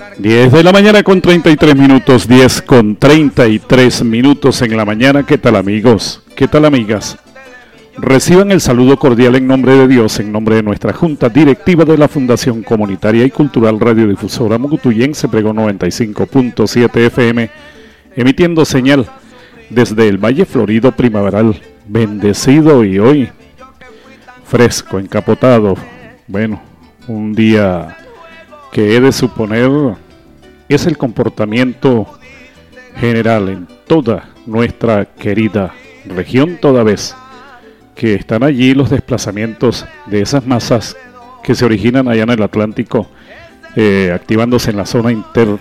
10 de la mañana con 33 minutos, 10 con 33 minutos en la mañana. ¿Qué tal, amigos? ¿Qué tal, amigas? Reciban el saludo cordial en nombre de Dios, en nombre de nuestra Junta Directiva de la Fundación Comunitaria y Cultural Radiodifusora Mocutuyense Pregón 95.7 FM, emitiendo señal desde el Valle Florido primaveral, bendecido y hoy fresco, encapotado. Bueno, un día que he de suponer es el comportamiento general en toda nuestra querida región, toda vez que están allí los desplazamientos de esas masas que se originan allá en el Atlántico, activándose en la zona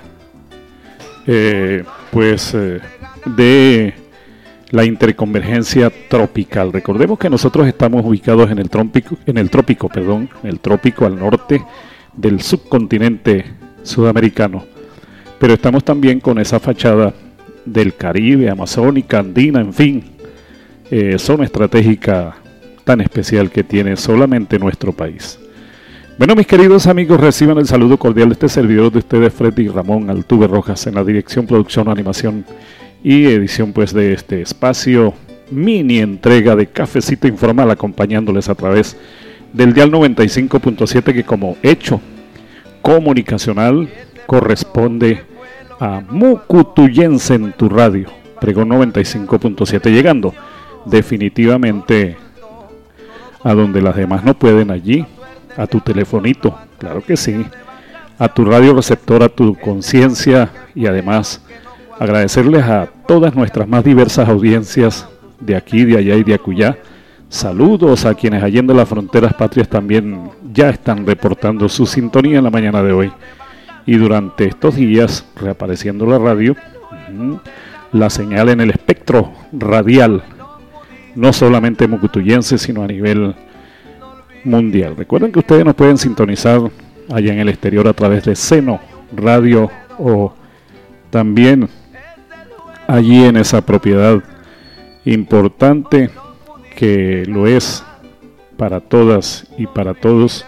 de la interconvergencia tropical. Recordemos que nosotros estamos ubicados en el trópico al norte del subcontinente sudamericano, pero estamos también con esa fachada del Caribe, amazónica, andina, en fin, zona estratégica tan especial que tiene solamente nuestro país. Bueno, mis queridos amigos, reciban el saludo cordial de este servidor de ustedes, Freddy Ramón Altuve Rojas, en la dirección, producción, animación y edición pues de este espacio, mini entrega de Cafecito Informal, acompañándoles a través del dial 95.7, que como hecho comunicacional corresponde a Mucutuyense en tu radio, Pregón 95.7, llegando definitivamente a donde las demás no pueden, allí, a tu telefonito, claro que sí, a tu radio receptor, a tu conciencia, y además agradecerles a todas nuestras más diversas audiencias de aquí, de allá y de acullá. Saludos a quienes allende las fronteras patrias también ya están reportando su sintonía en la mañana de hoy. Y durante estos días, reapareciendo la radio, la señal en el espectro radial, no solamente mucutuyense, sino a nivel mundial. Recuerden que ustedes nos pueden sintonizar allá en el exterior a través de Seno Radio, o también allí en esa propiedad importante que lo es para todas y para todos,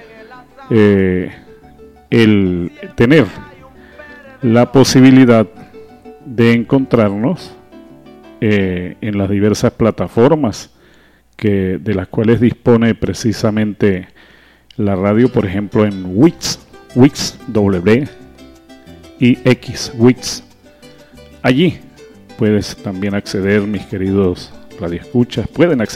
el tener la posibilidad de encontrarnos en las diversas plataformas de las cuales dispone precisamente la radio, por ejemplo en Wix y Wix. Allí puedes también acceder, mis queridos radioescuchas,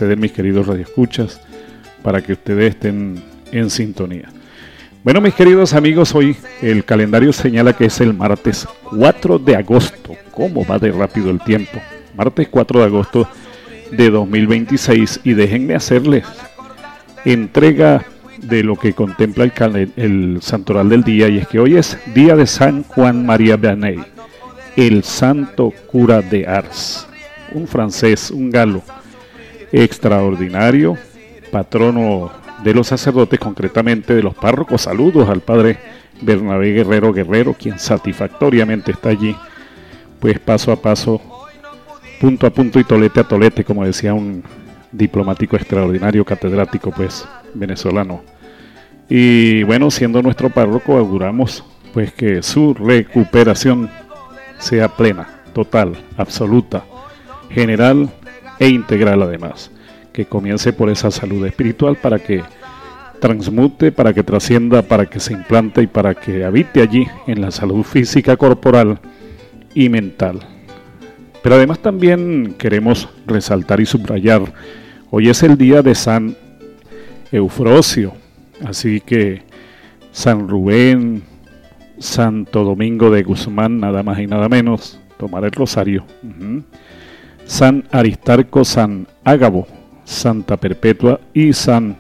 para que ustedes estén en sintonía. Bueno, mis queridos amigos, hoy el calendario señala que es el martes 4 de agosto. ¿Cómo va de rápido el tiempo? Martes 4 de agosto de 2026, y déjenme hacerles entrega de lo que contempla el santoral del día, y es que hoy es día de San Juan María Vianney, el santo cura de Ars, un francés, un galo extraordinario, patrono de los sacerdotes, concretamente de los párrocos. Saludos al padre Bernabé Guerrero, quien satisfactoriamente está allí, pues paso a paso, punto a punto y tolete a tolete, como decía un diplomático extraordinario, catedrático pues venezolano. Y bueno, siendo nuestro párroco, auguramos pues que su recuperación sea plena, total, absoluta, general e integral, además, que comience por esa salud espiritual, para que transmute, para que trascienda, para que se implante y para que habite allí en la salud física, corporal y mental. Pero además también queremos resaltar y subrayar, hoy es el día de San Eufrosio, así que San Rubén, Santo Domingo de Guzmán, nada más y nada menos, tomar el rosario, San Aristarco, San Ágabo, Santa Perpetua y San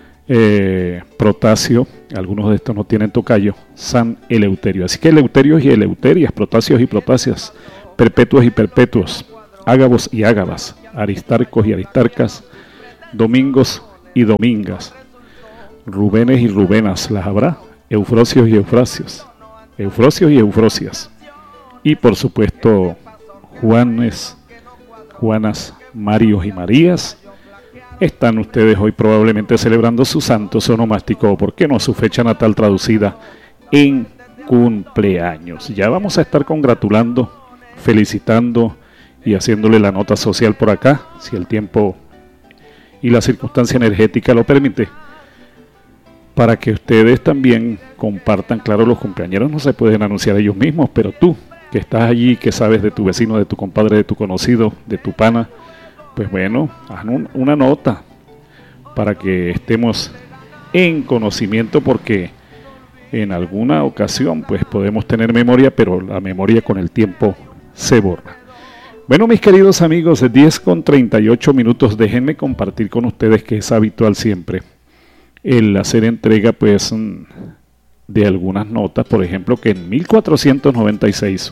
Protasio, algunos de estos no tienen tocayo, San Eleuterio. Así que Eleuterios y Eleuterias, Protasios y Protasias, Perpetuos y Perpetuos, Ágabos y Ágabas, Aristarcos y Aristarcas, Domingos y Domingas, Rubénes y Rubenas, las habrá, Eufrosios y Eufrasios, Eufrosios y Eufrosias, y por supuesto Juanes, Juanas, Marios y Marías. Están ustedes hoy probablemente celebrando su santo, su onomástico, o por qué no su fecha natal traducida en cumpleaños. Ya vamos a estar congratulando, felicitando y haciéndole la nota social por acá, si el tiempo y la circunstancia energética lo permite, para que ustedes también compartan. Claro, los cumpleañeros no se pueden anunciar ellos mismos, pero tú, que estás allí, que sabes de tu vecino, de tu compadre, de tu conocido, de tu pana, pues bueno, haz una nota para que estemos en conocimiento, porque en alguna ocasión pues podemos tener memoria, pero la memoria con el tiempo se borra. Bueno, mis queridos amigos, 10:38, déjenme compartir con ustedes, que es habitual siempre el hacer entrega pues de algunas notas. Por ejemplo, que en 1496,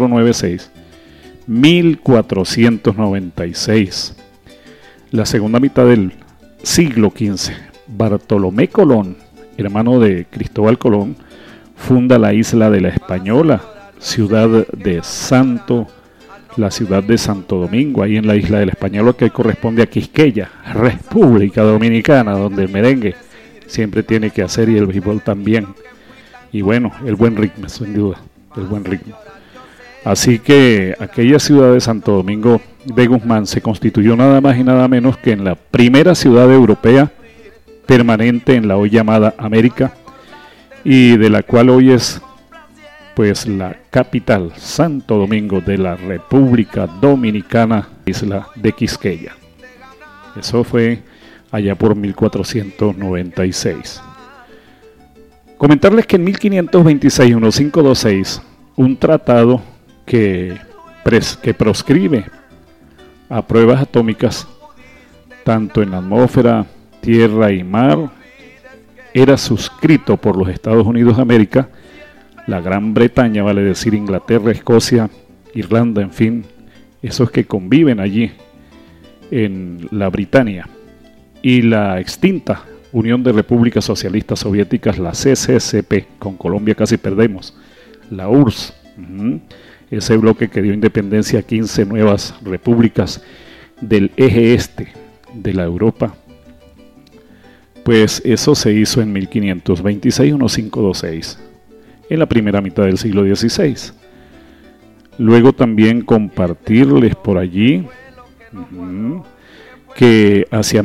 1496, la segunda mitad del siglo XV, Bartolomé Colón, hermano de Cristóbal Colón, funda la isla de la Española, la ciudad de Santo Domingo, ahí en la isla de la Española, que corresponde a Quisqueya, República Dominicana, donde el merengue siempre tiene que hacer y el béisbol también. Y bueno, el buen ritmo, sin duda, el buen ritmo. Así que aquella ciudad de Santo Domingo de Guzmán se constituyó nada más y nada menos que en la primera ciudad europea permanente en la hoy llamada América, y de la cual hoy es pues la capital, Santo Domingo de la República Dominicana, isla de Quisqueya. Eso fue allá por 1496. Comentarles que en 1526, 1526, un tratado que proscribe a pruebas atómicas tanto en la atmósfera, tierra y mar, era suscrito por los Estados Unidos de América, la Gran Bretaña, vale decir Inglaterra, Escocia, Irlanda, en fin, esos que conviven allí en la Britania, y la extinta Unión de Repúblicas Socialistas Soviéticas, la CCCP, con Colombia casi perdemos, la URSS, ese bloque que dio independencia a 15 nuevas repúblicas del eje este de la Europa. Pues eso se hizo en 1526, 1526, en la primera mitad del siglo XVI. Luego también compartirles por allí que hacia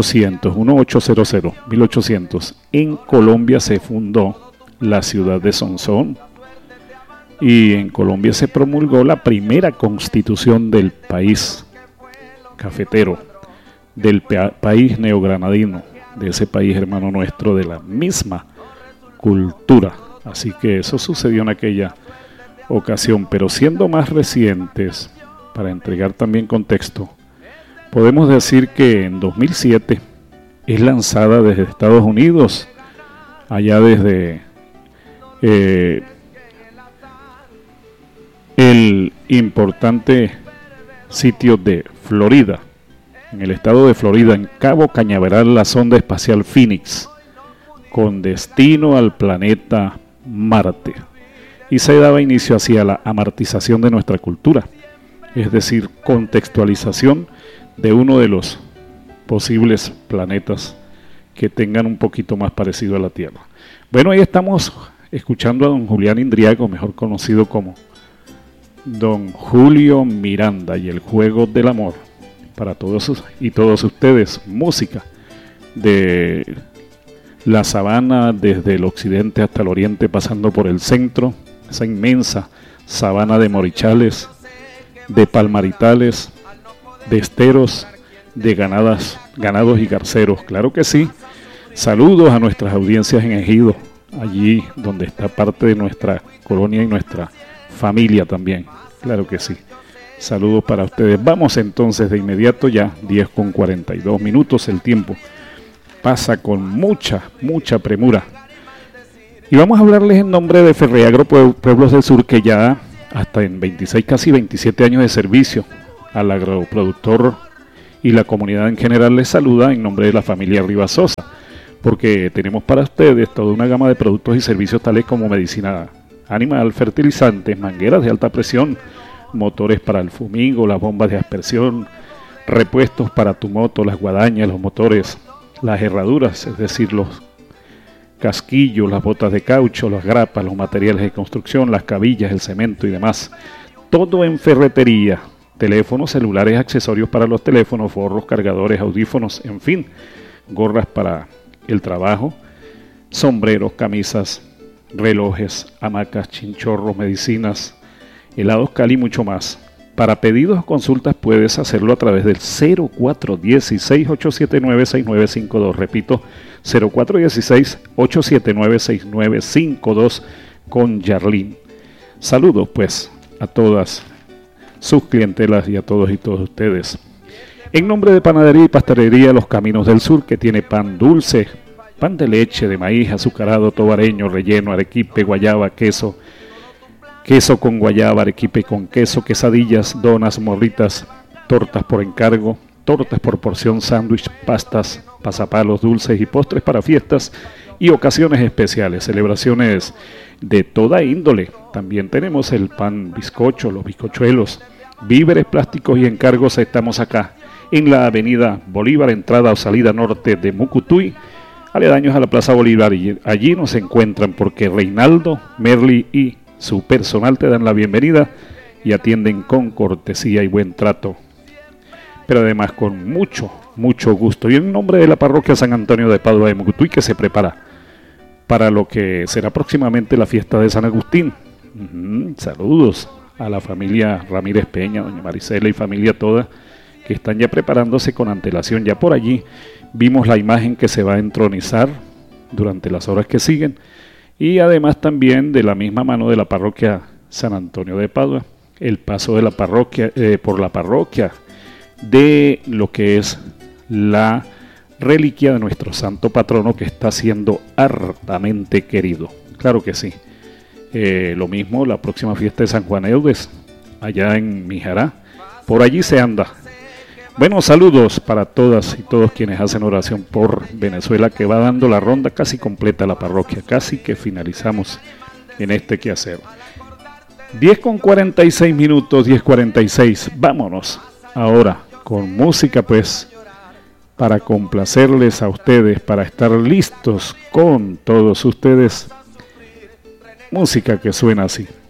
1800, en Colombia se fundó la ciudad de Sonsón, y en Colombia se promulgó la primera constitución del país cafetero, del país neogranadino, de ese país hermano nuestro, de la misma cultura. Así que eso sucedió en aquella ocasión. Pero siendo más recientes, para entregar también contexto, podemos decir que en 2007 es lanzada desde Estados Unidos, allá desde el importante sitio de Florida, en el estado de Florida, en Cabo Cañaveral, la sonda espacial Phoenix, con destino al planeta Marte, y se daba inicio hacia la amartización de nuestra cultura, es decir, contextualización de uno de los posibles planetas que tengan un poquito más parecido a la Tierra. Bueno, ahí estamos escuchando a don Julián Indriago, mejor conocido como don Julio Miranda, y el juego del amor. Para todos y todos ustedes, música de la sabana, desde el occidente hasta el oriente, pasando por el centro, esa inmensa sabana de morichales, de palmaritales, de esteros, de ganados y garceros. Claro que sí. Saludos a nuestras audiencias en Ejido, allí donde está parte de nuestra colonia y nuestra familia también. Claro que sí. Saludos para ustedes. Vamos entonces de inmediato, ya 10:42, el tiempo pasa con mucha premura. Y vamos a hablarles en nombre de Ferreagro Pueblos del Sur, que ya hasta en 26, casi 27 años de servicio al agroproductor y la comunidad en general, les saluda en nombre de la familia Rivasosa, porque tenemos para ustedes toda una gama de productos y servicios tales como medicina animal, fertilizantes, mangueras de alta presión, motores para el fumigo, las bombas de aspersión, repuestos para tu moto, las guadañas, los motores, las herraduras, es decir, los casquillos, las botas de caucho, las grapas, los materiales de construcción, las cabillas, el cemento y demás. Todo en ferretería, teléfonos, celulares, accesorios para los teléfonos, forros, cargadores, audífonos, en fin, gorras para el trabajo, sombreros, camisas, relojes, hamacas, chinchorros, medicinas, helados Cali y mucho más. Para pedidos o consultas puedes hacerlo a través del 0416-879-6952. Repito, 0416-879-6952 con Yarlín. Saludos pues a todas sus clientelas y a todos y todas ustedes. En nombre de Panadería y Pastelería Los Caminos del Sur, que tiene pan dulce, pan de leche, de maíz, azucarado, tobareño, relleno, arequipe, guayaba, queso con guayaba, arequipe con queso, quesadillas, donas, morritas, tortas por encargo, tortas por porción, sándwich, pastas, pasapalos, dulces y postres para fiestas y ocasiones especiales, celebraciones de toda índole. También tenemos el pan bizcocho, los bizcochuelos, víveres plásticos y encargos. Estamos acá en la avenida Bolívar, entrada o salida norte de Mucutuy, aledaños a la Plaza Bolívar, y allí nos encuentran porque Reinaldo, Merly y su personal te dan la bienvenida y atienden con cortesía y buen trato, pero además con mucho gusto. Y en nombre de la parroquia San Antonio de Padua de Mucutuy, que se prepara para lo que será próximamente la fiesta de San Agustín. Saludos a la familia Ramírez Peña, doña Marisela y familia toda, que están ya preparándose con antelación. Ya por allí vimos la imagen que se va a entronizar durante las horas que siguen, y además también de la misma mano de la parroquia San Antonio de Padua, el paso de la parroquia por la parroquia de lo que es la reliquia de nuestro santo patrono, que está siendo hartamente querido. Claro que sí. Lo mismo la próxima fiesta de San Juan Eudes, allá en Mijará, por allí se anda. Bueno, saludos para todas y todos quienes hacen oración por Venezuela, que va dando la ronda casi completa la parroquia, casi que finalizamos en este quehacer. 10:46 minutos, 10:46. Vámonos ahora con música, pues, para complacerles a ustedes, para estar listos con todos ustedes. Música que suena así.